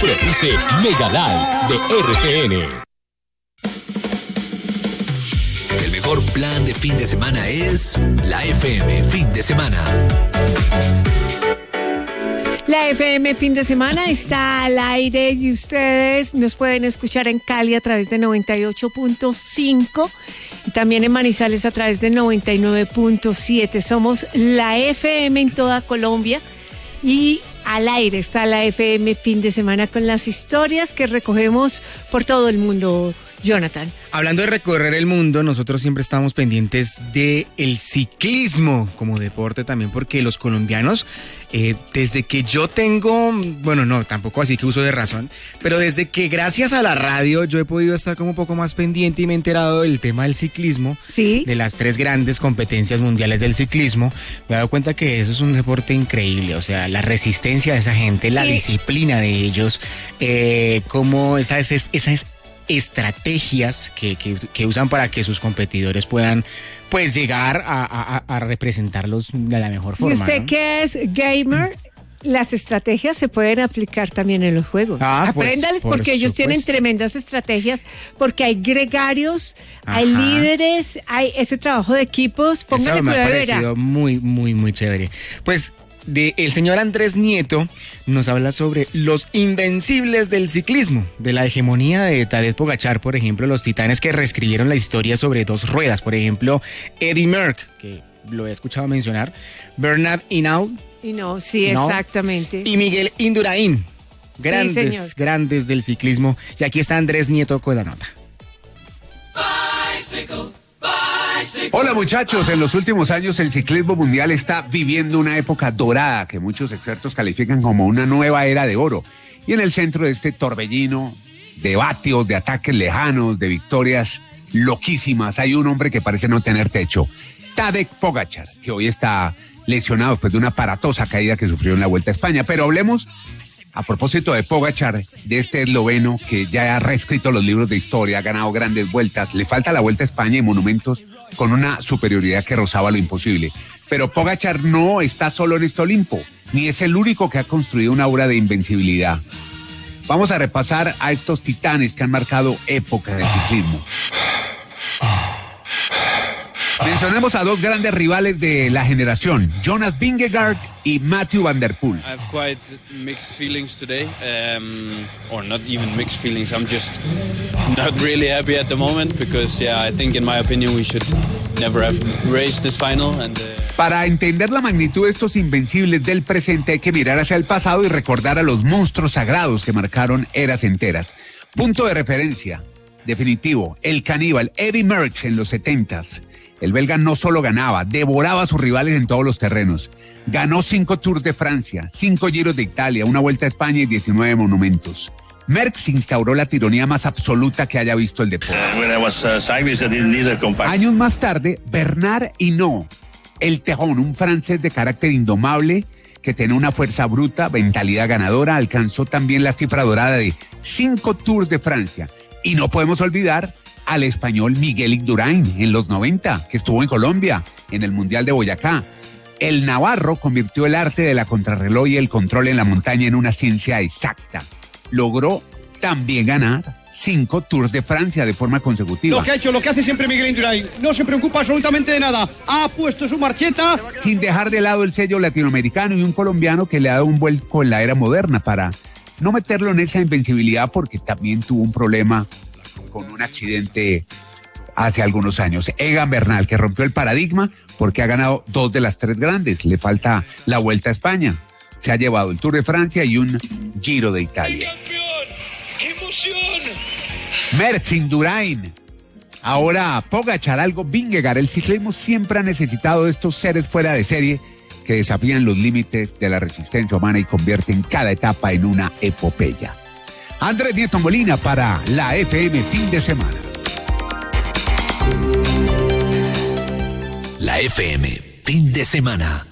Produce Mega Live de RCN. El mejor plan de fin de semana es la FM Fin de Semana. La FM Fin de Semana está al aire y ustedes nos pueden escuchar en Cali a través de 98.5 y también en Manizales a través de 99.7. Somos la FM en toda Colombia y al aire está la FM Fin de Semana con las historias que recogemos por todo el mundo. Jonathan. Hablando de recorrer el mundo, nosotros siempre estamos pendientes de el ciclismo como deporte también, porque los colombianos, desde que yo tengo, bueno, no, tampoco así que uso de razón, pero desde que gracias a la radio yo he podido estar como un poco más pendiente y me he enterado del tema del ciclismo, ¿sí? De las 3 grandes competencias mundiales del ciclismo, me he dado cuenta que eso es un deporte increíble, o sea, la resistencia de esa gente, la disciplina de ellos, como esas estrategias que usan para que sus competidores puedan pues llegar a representarlos de la mejor forma. Y usted, ¿no? Que es gamer, las estrategias se pueden aplicar también en los juegos. Apréndales, pues, porque ellos tienen tremendas estrategias, porque hay gregarios, hay líderes, hay ese trabajo de equipos. Póngale cuidado. Me ha parecido muy, muy chévere. Pues el señor Andrés Nieto nos habla sobre los invencibles del ciclismo, de la hegemonía de Tadej Pogačar, por ejemplo, los titanes que reescribieron la historia sobre 2 ruedas, por ejemplo, Eddy Merckx, que lo he escuchado mencionar, Bernard Hinault, sí, exactamente, y Miguel Indurain, grandes del ciclismo, y aquí está Andrés Nieto con la nota. Hola muchachos, en los últimos años el ciclismo mundial está viviendo una época dorada que muchos expertos califican como una nueva era de oro. Y en el centro de este torbellino de vatios, de ataques lejanos, de victorias loquísimas, hay un hombre que parece no tener techo, Tadej Pogačar, que hoy está lesionado después de una aparatosa caída que sufrió en la Vuelta a España. Pero hablemos, a propósito de Pogačar, de este esloveno que ya ha reescrito los libros de historia, ha ganado grandes vueltas, le falta la Vuelta a España y monumentos con una superioridad que rozaba lo imposible. Pero Pogačar no está solo en este Olimpo, ni es el único que ha construido una aura de invencibilidad. Vamos a repasar a estos titanes que han marcado época del ciclismo. Mencionemos a 2 grandes rivales de la generación, Jonas Vingegaard y Mathieu van der Poel. I have quite mixed feelings today, or not even mixed feelings. I'm just not really happy at the moment because, I think in my opinion we should never have raced this final. Para entender la magnitud de estos invencibles del presente hay que mirar hacia el pasado y recordar a los monstruos sagrados que marcaron eras enteras. Punto de referencia definitivo, el caníbal Eddy Merckx en los 70s. El belga no solo ganaba, devoraba a sus rivales en todos los terrenos. Ganó 5 Tours de Francia, 5 Giros de Italia, una Vuelta a España y 19 monumentos. Merckx instauró la tiranía más absoluta que haya visto el deporte. Años más tarde, Bernard Hinault, el Tejón, un francés de carácter indomable que tenía una fuerza bruta, mentalidad ganadora, alcanzó también la cifra dorada de 5 Tours de Francia. Y no podemos olvidar al español Miguel Indurain en los 90, que estuvo en Colombia, en el Mundial de Boyacá. El navarro convirtió el arte de la contrarreloj y el control en la montaña en una ciencia exacta. Logró también ganar 5 Tours de Francia de forma consecutiva. Lo que hace siempre Miguel Indurain, no se preocupa absolutamente de nada, ha puesto su marcheta. Sin dejar de lado el sello latinoamericano y un colombiano que le ha dado un vuelco en la era moderna para no meterlo en esa invencibilidad, porque también tuvo un problema con un accidente hace algunos años. Egan Bernal, que rompió el paradigma porque ha ganado 2 de las 3 grandes. Le falta la Vuelta a España. Se ha llevado el Tour de Francia y un Giro de Italia. ¡Qué emoción! Merckx, Indurain. Ahora Pogačar, algo Vingegaard. El ciclismo siempre ha necesitado de estos seres fuera de serie que desafían los límites de la resistencia humana y convierten cada etapa en una epopeya. Andrés Nieto Molina para la FM Fin de Semana. La FM Fin de Semana.